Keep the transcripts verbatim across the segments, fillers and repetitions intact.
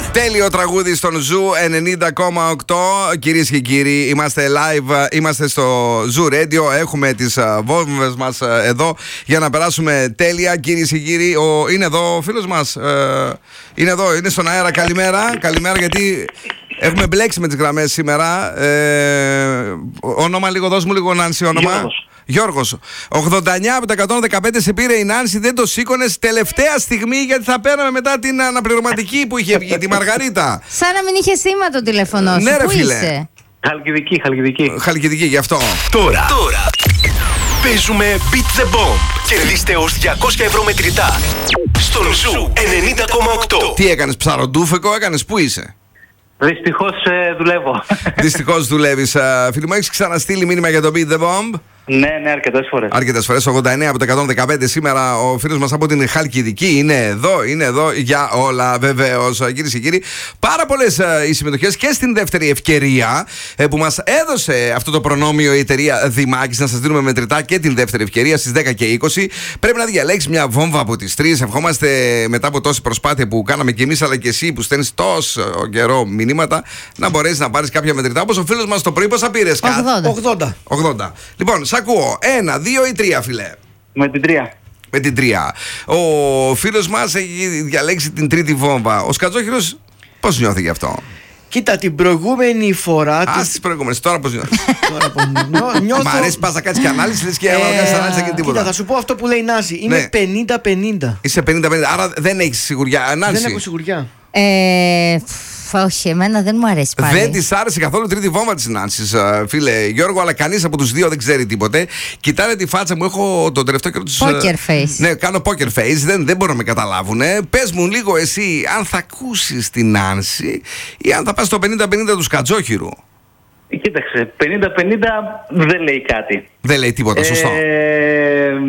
Τέλειο τραγούδι στον Ζου ενενήντα κόμμα οκτώ. Κυρίες και κύριοι, είμαστε live, είμαστε στο Ζου Radio. Έχουμε τις βόμβες μας εδώ για να περάσουμε τέλεια. Κυρίες και κύριοι, ο, είναι εδώ ο φίλος μας. Ε, είναι εδώ, είναι στον αέρα. Καλημέρα. Καλημέρα, γιατί έχουμε μπλέξει με τις γραμμές σήμερα. Ε, όνομα λίγο, δώσ' μου λίγο, Νάνση, όνομα. Γιώργος. Γιώργος, ογδόντα εννιά από τα εκατόν δεκαπέντε σε πήρε η Νάνση, δεν το σήκωνες τελευταία στιγμή γιατί θα παίρναμε μετά την αναπληρωματική που είχε βγει, τη Μαργαρίτα. Σαν να μην είχε σήμα το τηλέφωνο σου. Ναι, ρε, Πού φίλε. είσαι? Χαλκιδική, Χαλκιδική. Χαλκιδική, γι' αυτό. Τώρα, τώρα παίζουμε Beat the Bomb. Κερδίστε ως διακόσια ευρώ μετρητά στον Ζου ενενήντα κόμμα οκτώ. Τι έκανες, ψαροντούφεκο έκανες, πού είσαι? Δυστυχώς ε, δουλεύω. Δυστυχώς δουλεύεις. Φίλοι μου, έχεις ξαναστείλει μήνυμα για το Beat the Bomb? Ναι, ναι, αρκετές φορές. Αρκετές φορές. ογδόντα εννιά από τα εκατόν δεκαπέντε σήμερα ο φίλος μας από την Χαλκιδική είναι εδώ, είναι εδώ για όλα, βεβαίως. Κυρίες και κύριοι, πάρα πολλές ε, οι συμμετοχές και στην δεύτερη ευκαιρία ε, που μας έδωσε αυτό το προνόμιο η εταιρεία Δημάκης να σας δίνουμε μετρητά και την δεύτερη ευκαιρία στις δέκα και είκοσι. Πρέπει να διαλέξεις μια βόμβα από τις τρεις. Ευχόμαστε μετά από τόση προσπάθεια που κάναμε και εμείς αλλά και εσύ που στέλνεις τόσο καιρό μηνύματα να μπορέσεις να πάρεις κάποια μετρητά. Όπως ο φίλος μας το πρωί, πόσα πήρες? ογδόντα. ογδόντα. Λοιπόν, σ' ακούω. Ένα, δύο ή τρία, φιλέ? Με την τρία. Με την τρία. Ο φίλος μας έχει διαλέξει την τρίτη βόμβα. Ο Σκατζόχυρος πώς νιώθει γι' αυτό? Κοίτα, την προηγούμενη φορά. Α, στις προηγούμενες, τώρα πώς νιώθει? Τώρα που νιώ- νιώθω. Μ' αρέσει, πας να κάτσεις και ανάλυση, λες και Ε, άμα να κάνεις ανάλυση και Κοίτα, τίποτα. θα σου πω αυτό που λέει η Νάση. Είμαι Ναι. πενήντα πενήντα. Είσαι πενήντα πενήντα, άρα δεν έχεις σιγουριά. Δεν Ανάλυση. έχω σιγουριά. Ε, φ, όχι, εμένα δεν μου αρέσει πάλι. Δεν της άρεσε καθόλου η τρίτη βόμβα της Νάνσης, α, φίλε Γιώργο, αλλά κανείς από τους δύο δεν ξέρει τίποτε. Κοιτάνε τη φάτσα μου, έχω τον τελευταίο καιρό τους. Poker face. Ναι, κάνω poker face, δεν, δεν μπορώ να με καταλάβουν. Πες μου λίγο εσύ αν θα ακούσεις την Νάνση ή αν θα πας στο πενήντα πενήντα του Σκατζόχυρου. Κοίταξε, πενήντα πενήντα δεν λέει κάτι. Δεν λέει τίποτα, σωστό. Ε, ε,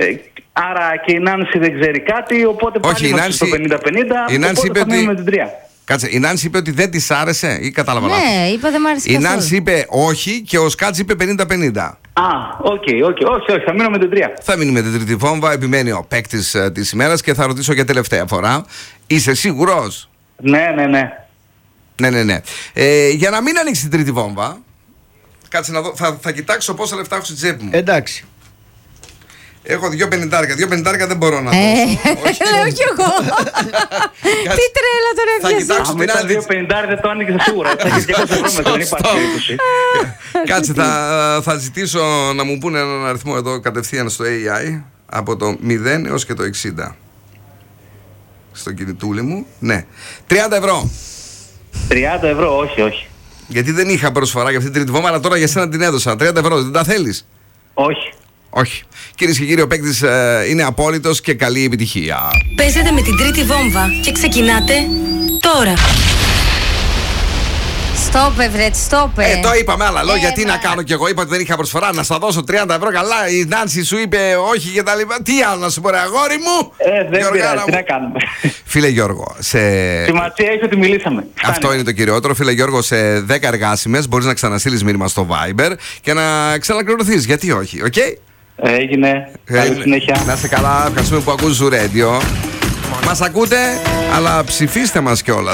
άρα και η Νάνση δεν ξέρει κάτι, οπότε Όχι, πάλι η είμαστε Νάνση- στο πενήντα πενήντα, η Νάνση οπότε είπε θα μείνουμε ότι- με την τρία. Κάτσε, η Νάνση είπε ότι δεν της άρεσε ή κατάλαβα λάθος? Ναι, είπα δεν μου άρεσε Η καθόλου. Νάνση είπε όχι και ο Σκάτς είπε πενήντα πενήντα. Α, οκ, οκ, όχι, όχι, θα μείνω με την τρία. Θα μείνει με την τρίτη βόμβα, επιμένει ο παίκτης ε, της ημέρας και θα ρωτήσω για τελευταία φορά. Είσαι σίγουρος? Ναι, ναι, ναι. Ναι, ναι, ναι. Ε, για να μην ανοίξει την τρίτη βόμβα, κάτσε να δω, θα, θα κοιτάξω πόσα λεφτά έχω στην τσέπη μου. Εντάξει. Έχω δύο πενηντάρικα. Δύο πενηντάρικα δεν μπορώ να δώσω. Ε, Όχι. λέω κι εγώ. Τι τρέλα τον Θα έπιασε. κοιτάξω Α, την με τα άλλη. δύο πενήντα δεν το άνοιγε σίγουρα. Θα έχει διακόσια ευρώ μετά, δεν υπάρχει Σωστό. περίπτωση. Κάτσε, θα, θα ζητήσω να μου πούνε έναν αριθμό εδώ κατευθείαν στο έι άι από το μηδέν έως και το εξήντα. Στο κινητούλι μου. Ναι. τριάντα ευρώ. τριάντα ευρώ, όχι, όχι. Γιατί δεν είχα προσφορά για αυτή την τρίτη βόμβα, αλλά τώρα για σένα την έδωσα. τριάντα ευρώ, δεν τα θέλεις? Όχι. Όχι. Κυρίες και κύριοι, ο παίκτης ε, είναι απόλυτος και καλή επιτυχία. Παίζετε με την τρίτη βόμβα και ξεκινάτε τώρα. Στόπε, βρε, στόπε. Ε, το είπαμε, άλλα λόγια. Έλα. Τι να κάνω κι εγώ, είπα ότι δεν είχα προσφορά. Να στα δώσω τριάντα ευρώ. Καλά, η Νάνση σου είπε όχι και τα λοιπά. Τι άλλο να σου πω, ρε αγόρι μου. Ε, δεν Γιωργάρα πειράζει, τι μου. να κάνουμε. Φίλε Γιώργο, σε... Σημασία έχει ότι μιλήσαμε. αυτό Φτάνει. είναι το κυριότερο. Φίλε Γιώργο, σε δέκα εργάσιμες μπορείς να ξαναστείλεις μήνυμα στο Viber και να ξανακληρωθείς. Γιατί όχι, οκ? Okay? Έγινε. Καλή συνέχεια. Να είστε καλά, ευχαριστούμε που ακούς Ζου Radio. Μας ακούτε, αλλά ψηφίστε μας κιόλας.